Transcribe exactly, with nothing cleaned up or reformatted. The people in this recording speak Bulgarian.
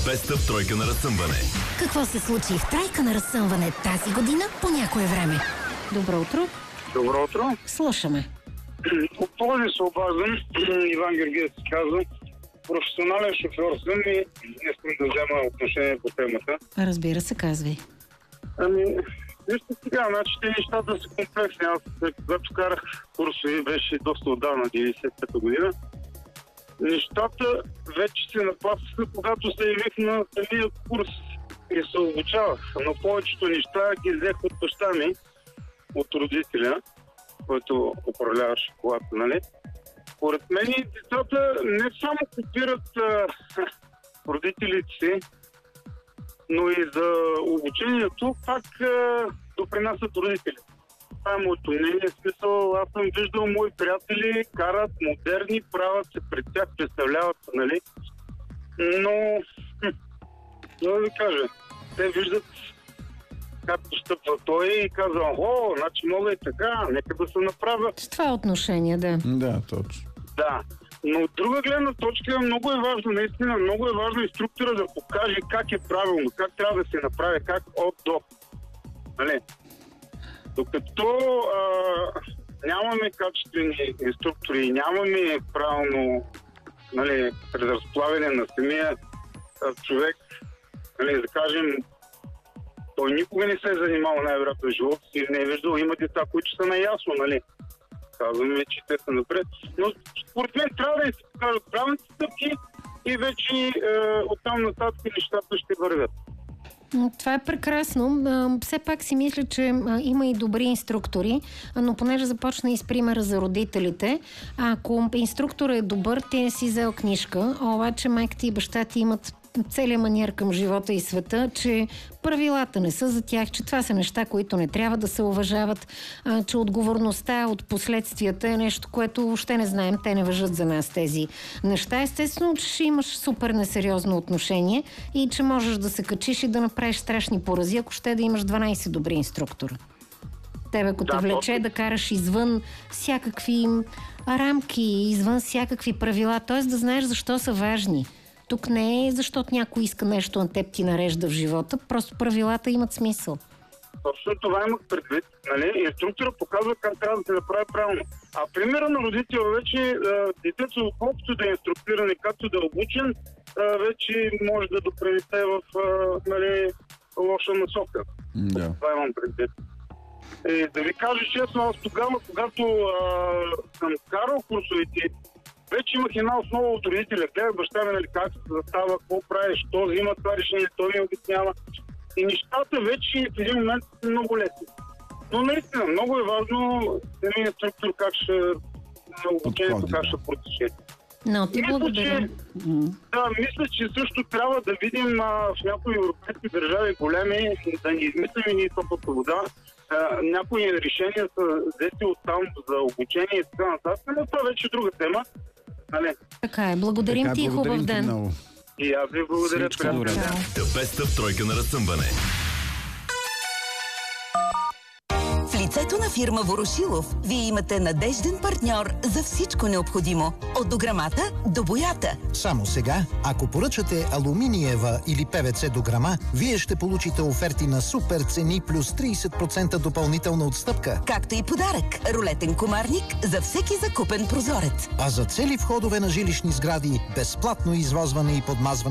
Беста тройка на разсъмване. Какво се случи в тройка на разсъмване тази година по някое време? Добро утро. Добро утро. Слушаме. По поводи се обаждам. Иван Георгиев се казва. Професионален шофьор съм и искам да взема отношение по темата. Разбира се, казвай. Ами, вижте сега, значи те нещата са комплексни. Аз, когато карах курсови, беше доста отдавна, деветдесет и пета година. Нещата вече се напасаха, когато се явих на самия курс и се обучавах. Но повечето неща ги взех от баща ми, от родителя, който управляваше колата, нали? Поред мен децата не само копират а, родителите си, но и за обучението пак а, допринасят родителите. Това е моето мнение. В смисъл, аз съм виждал мои приятели карат модерни, правят се пред тях, представляват, нали? Но, да ви кажа, те виждат как постъпва той и казва, о, значи мога и така, нека да се направя. С това отношение, да. Да, точно. Да, но от друга гледна точка много е важно, наистина, много е важно инструктора да покаже как е правилно, как трябва да се направи, как от до. Нали? Докато а, нямаме качествени инструктори, нямаме правилно, нали, разплавяне на самия а, човек, нали, да кажем, той никога не се е занимавал най-вероятно в живота си, не е виждал, има деца, които са наясно, нали. Казваме, че те са напред. Но според мен трябва да се покажат правилните стъпки и вече е, оттам нататък нещата ще вървят. Това е прекрасно. Все пак си мисля, че има и добри инструктори, но понеже започна и с примера за родителите, ако инструкторът е добър, ти не си взел книжка, обаче майката и баща ти имат целият маниер към живота и света, че правилата не са за тях, че това са неща, които не трябва да се уважават, а, че отговорността от последствията е нещо, което въобще не знаем, те не важат за нас тези неща. Естествено, че ще имаш супер несериозно отношение и че можеш да се качиш и да направиш страшни порази, ако ще да имаш дванайсет добри инструктора. Тебе, ако те влече да караш извън всякакви рамки, извън всякакви правила, т.е. да знаеш защо са важни. Тук не е защото някой иска нещо на теб ти нарежда в живота, просто правилата имат смисъл. Точно това имах предвид. Нали? Инструктора показва как трябва да се направи правилно. А примера на родител вече детето, колкото да е инструктиран и както да е обучен, вече може да допринесе в нали, лоша насока. Да. Това имам предвид. И да ви кажа честно, аз тогава, когато а, съм карал курсовете, вече имах една основа от родителя. Гледай баща ми, нали, как се застава, какво правиш, то взима това решение, той ми обяснява. И нещата вече в един момент са много лесни. Но наистина, много е важно самият инструктор как ще обучението, как ще протече. Но ти благодаря. Да, мисля, че също трябва да видим а, в някои европейски държави големи, да ни измислим и ние топлата вода. А, някои решения са взети от там за обучение и така нататък, но това вече е друга тема. Нали? Така е. Благодарим така, ти и хубав ден. Много. И аз ви благодаря. The Best тройка на разсъмване. В лицето на фирма Ворошилов вие имате надежден партньор за всичко необходимо. От дограмата до боята. Само сега, ако поръчате алуминиева или Пе Ве Це дограма, вие ще получите оферти на супер цени плюс трийсет процента допълнителна отстъпка. Както и подарък – рулетен комарник за всеки закупен прозорец. А за цели входове на жилищни сгради, безплатно извозване и подмазване